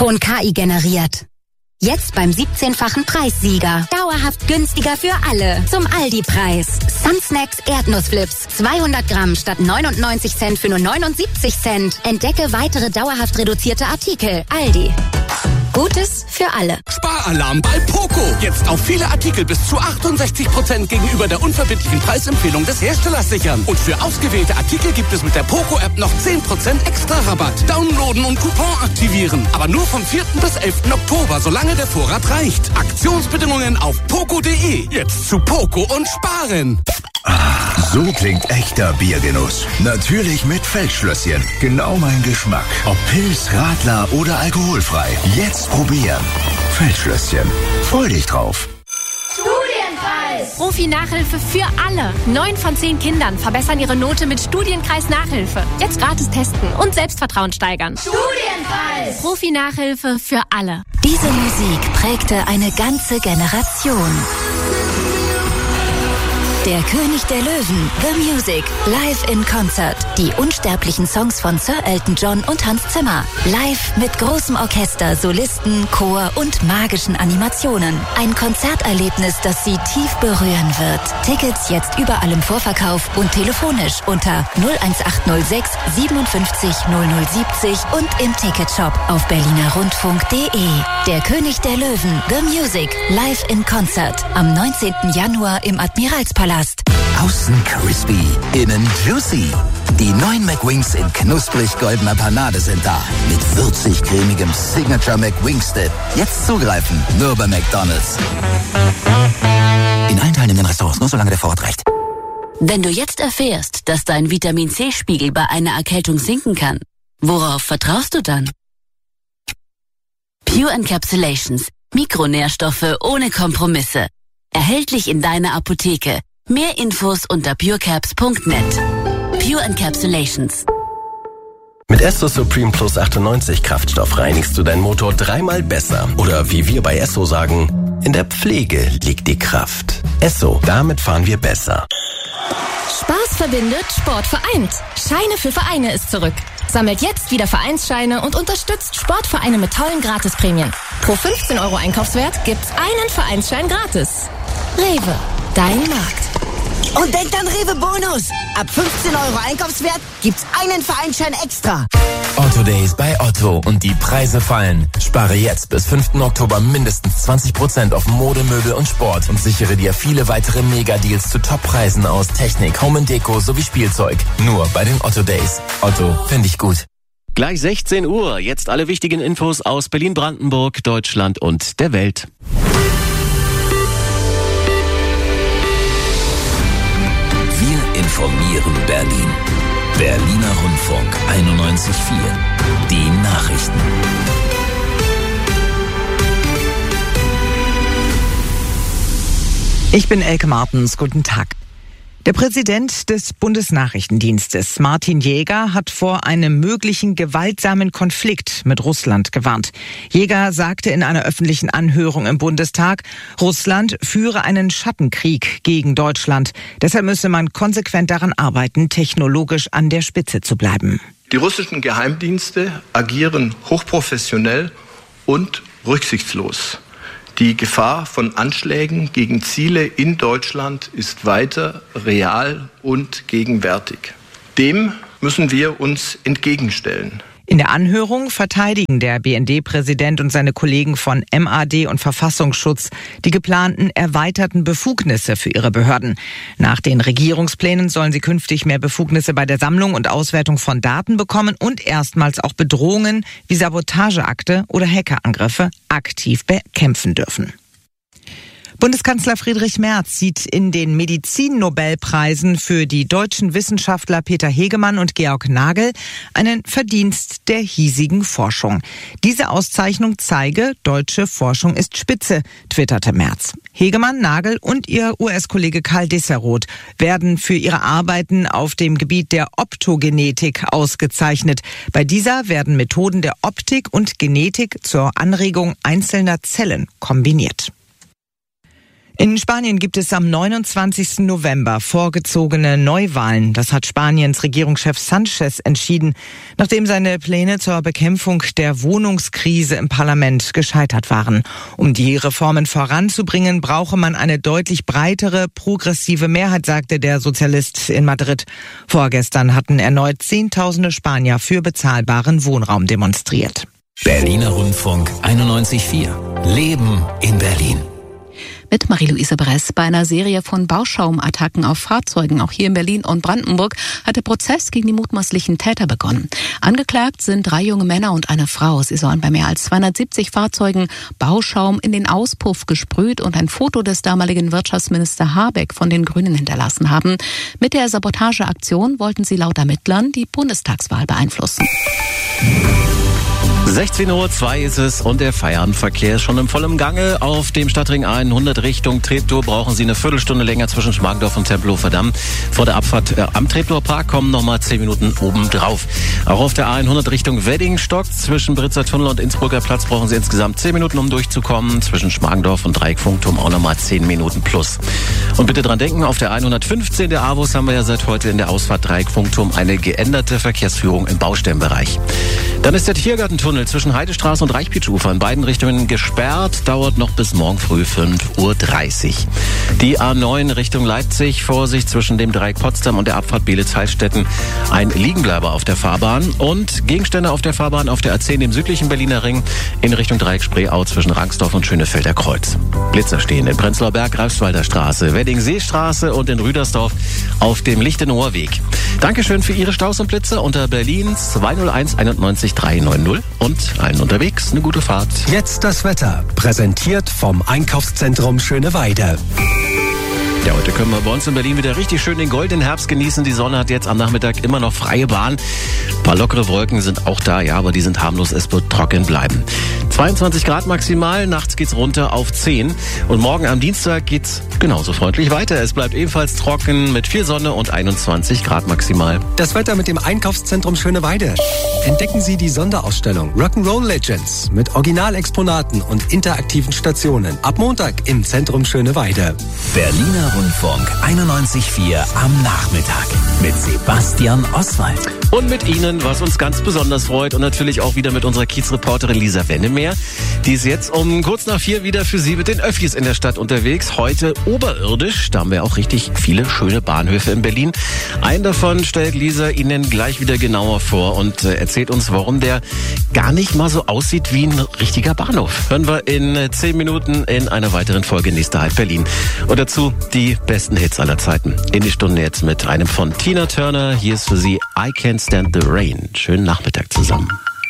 Ton KI generiert. Jetzt beim 17-fachen Preissieger. Dauerhaft günstiger für alle. Zum Aldi-Preis. Sunsnacks Erdnussflips. 200 Gramm statt 99 Cent für nur 79 Cent. Entdecke weitere dauerhaft reduzierte Artikel. Aldi. Gutes für alle. Sparalarm bei Poco. Jetzt auf viele Artikel bis zu 68% gegenüber der unverbindlichen Preisempfehlung des Herstellers sichern. Und für ausgewählte Artikel gibt es mit der Poco-App noch 10% extra Rabatt. Downloaden und Coupon aktivieren. Aber nur vom 4. bis 11. Oktober, solange der Vorrat reicht. Aktionsbedingungen auf poco.de. Jetzt zu Poco und sparen. So klingt echter Biergenuss. Natürlich mit Feldschlösschen. Genau mein Geschmack. Ob Pils, Radler oder alkoholfrei. Jetzt probieren. Feldschlösschen. Freu dich drauf. Studienkreis. Profi-Nachhilfe für alle. 9 von 10 Kindern verbessern ihre Note mit Studienkreis Nachhilfe. Jetzt gratis testen und Selbstvertrauen steigern. Studienkreis. Profi-Nachhilfe für alle. Diese Musik prägte eine ganze Generation. Der König der Löwen, The Music, live in Concert. Die unsterblichen Songs von Sir Elton John und Hans Zimmer. Live mit großem Orchester, Solisten, Chor und magischen Animationen. Ein Konzerterlebnis, das Sie tief berühren wird. Tickets jetzt überall im Vorverkauf und telefonisch unter 01806 57 0070 und im Ticketshop auf berlinerrundfunk.de. Der König der Löwen, The Music, live in Concert. Am 19. Januar im Admiralspalast. Außen crispy, innen juicy. Die neuen McWings in knusprig goldener Panade sind da. Mit würzig cremigem Signature McWings Dip. Jetzt zugreifen, nur bei McDonald's. In allen teilnehmenden Restaurants, nur solange der Vorrat reicht. Wenn du jetzt erfährst, dass dein Vitamin-C-Spiegel bei einer Erkältung sinken kann, worauf vertraust du dann? Pure Encapsulations. Mikronährstoffe ohne Kompromisse. Erhältlich in deiner Apotheke. Mehr Infos unter purecaps.net. Pure Encapsulations. Mit Esso Supreme Plus 98 Kraftstoff reinigst du deinen Motor 3-mal besser. Oder wie wir bei Esso sagen, in der Pflege liegt die Kraft. Esso, damit fahren wir besser. Spaß verbindet, Sport vereint. Scheine für Vereine ist zurück. Sammelt jetzt wieder Vereinsscheine und unterstützt Sportvereine mit tollen Gratisprämien. Pro 15 € Einkaufswert gibt's einen Vereinsschein gratis. Rewe, dein Markt. Und denkt an Rewe Bonus. Ab 15 € Einkaufswert gibt's einen Vereinsschein extra. Otto Days bei Otto und die Preise fallen. Spare jetzt bis 5. Oktober mindestens 20% auf Mode, Möbel und Sport und sichere dir viele weitere Mega-Deals zu Top-Preisen aus Technik, Home & Deko sowie Spielzeug. Nur bei den Otto Days. Otto, finde ich gut. Gleich 16 Uhr. Jetzt alle wichtigen Infos aus Berlin-Brandenburg, Deutschland und der Welt. Wir informieren Berlin. Berliner Rundfunk 91.4. Die Nachrichten. Ich bin Elke Martens. Guten Tag. Der Präsident des Bundesnachrichtendienstes, Martin Jäger, hat vor einem möglichen gewaltsamen Konflikt mit Russland gewarnt. Jäger sagte in einer öffentlichen Anhörung im Bundestag, Russland führe einen Schattenkrieg gegen Deutschland. Deshalb müsse man konsequent daran arbeiten, technologisch an der Spitze zu bleiben. Die russischen Geheimdienste agieren hochprofessionell und rücksichtslos. Die Gefahr von Anschlägen gegen Ziele in Deutschland ist weiter real und gegenwärtig. Dem müssen wir uns entgegenstellen. In der Anhörung verteidigen der BND-Präsident und seine Kollegen von MAD und Verfassungsschutz die geplanten erweiterten Befugnisse für ihre Behörden. Nach den Regierungsplänen sollen sie künftig mehr Befugnisse bei der Sammlung und Auswertung von Daten bekommen und erstmals auch Bedrohungen wie Sabotageakte oder Hackerangriffe aktiv bekämpfen dürfen. Bundeskanzler Friedrich Merz sieht in den Medizin-Nobelpreisen für die deutschen Wissenschaftler Peter Hegemann und Georg Nagel einen Verdienst der hiesigen Forschung. Diese Auszeichnung zeige, deutsche Forschung ist spitze, twitterte Merz. Hegemann, Nagel und ihr US-Kollege Karl Disseroth werden für ihre Arbeiten auf dem Gebiet der Optogenetik ausgezeichnet. Bei dieser werden Methoden der Optik und Genetik zur Anregung einzelner Zellen kombiniert. In Spanien gibt es am 29. November vorgezogene Neuwahlen. Das hat Spaniens Regierungschef Sánchez entschieden, nachdem seine Pläne zur Bekämpfung der Wohnungskrise im Parlament gescheitert waren. Um die Reformen voranzubringen, brauche man eine deutlich breitere, progressive Mehrheit, sagte der Sozialist in Madrid. Vorgestern hatten erneut Zehntausende Spanier für bezahlbaren Wohnraum demonstriert. Berliner Rundfunk 91.4. Leben in Berlin. Mit Marie-Louise Bress. Bei einer Serie von Bauschaumattacken auf Fahrzeugen, auch hier in Berlin und Brandenburg, hat der Prozess gegen die mutmaßlichen Täter begonnen. Angeklagt sind 3 junge Männer und eine Frau. Sie sollen bei mehr als 270 Fahrzeugen Bauschaum in den Auspuff gesprüht und ein Foto des damaligen Wirtschaftsminister Habeck von den Grünen hinterlassen haben. Mit der Sabotageaktion wollten sie laut Ermittlern die Bundestagswahl beeinflussen. 16:02 Uhr ist es und der Feierabendverkehr ist schon im vollen Gange. Auf dem Stadtring A100 Richtung Treptow brauchen Sie eine Viertelstunde länger zwischen Schmargendorf und Tempelhofer Damm. Vor der Abfahrt am Treptower Park kommen nochmal 10 Minuten obendrauf. Auch auf der A100 Richtung Weddingstock zwischen Britzer Tunnel und Innsbrucker Platz brauchen Sie insgesamt 10 Minuten, um durchzukommen. Zwischen Schmargendorf und Dreieckfunkturm auch nochmal 10 Minuten plus. Und bitte dran denken, auf der 115 der AWUS haben wir ja seit heute in der Ausfahrt Dreieckfunkturm eine geänderte Verkehrsführung im Baustellenbereich. Dann ist der Tiergartentunnel zwischen Heidestraße und Reichpitsch-Ufer in beiden Richtungen gesperrt, dauert noch bis morgen früh 5:30 Uhr. Die A9 Richtung Leipzig, Vorsicht zwischen dem Dreieck Potsdam und der Abfahrt Beelitz-Heilstätten, ein Liegenbleiber auf der Fahrbahn und Gegenstände auf der Fahrbahn auf der A10 im südlichen Berliner Ring in Richtung Dreieck Spreeau zwischen Rangsdorf und Schönefelder Kreuz. Blitzer stehen in Prenzlauer Berg, Greifswalder Straße, Wedding-Seestraße und in Rüdersdorf auf dem Lichtenauer Weg. Dankeschön für Ihre Staus und Blitzer unter Berlin 201 91 390 und allen unterwegs eine gute Fahrt. Jetzt das Wetter, präsentiert vom Einkaufszentrum Schöneweide. Ja, heute können wir bei uns in Berlin wieder richtig schön den goldenen Herbst genießen. Die Sonne hat jetzt am Nachmittag immer noch freie Bahn. Ein paar lockere Wolken sind auch da, ja, aber die sind harmlos, es wird trocken bleiben. 22 Grad maximal, nachts geht's runter auf 10. Und morgen am Dienstag geht's genauso freundlich weiter. Es bleibt ebenfalls trocken mit viel Sonne und 21 Grad maximal. Das Wetter mit dem Einkaufszentrum Schöneweide. Entdecken Sie die Sonderausstellung Rock'n'Roll Legends mit Originalexponaten und interaktiven Stationen. Ab Montag im Zentrum Schöneweide. Berliner Rundfunk 91.4 am Nachmittag mit Sebastian Oswald. Und mit Ihnen, was uns ganz besonders freut und natürlich auch wieder mit unserer Kiezreporterin Lisa Wennemeer. Die ist jetzt um kurz nach 4 wieder für Sie mit den Öffis in der Stadt unterwegs. Heute oberirdisch, da haben wir auch richtig viele schöne Bahnhöfe in Berlin. Einen davon stellt Lisa Ihnen gleich wieder genauer vor und erzählt uns, warum der gar nicht mal so aussieht wie ein richtiger Bahnhof. Hören wir in 10 Minuten in einer weiteren Folge Nächster Halt Berlin. Und dazu die besten Hits aller Zeiten. In die Stunde jetzt mit einem von Tina Turner. Hier ist für Sie I Can't Stand the Rain. Schönen Nachmittag zusammen.